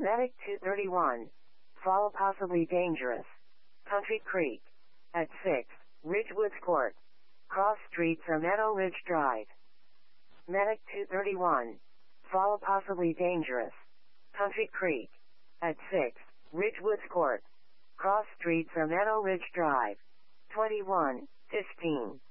Medic 231. Fall possibly dangerous. Country Creek. At 6, Ridgewoods Court. Cross streets or Meadow Ridge Drive. Medic 231. Fall possibly dangerous. Country Creek. At 6, Ridgewoods Court. Cross streets or Meadow Ridge Drive. 21:15.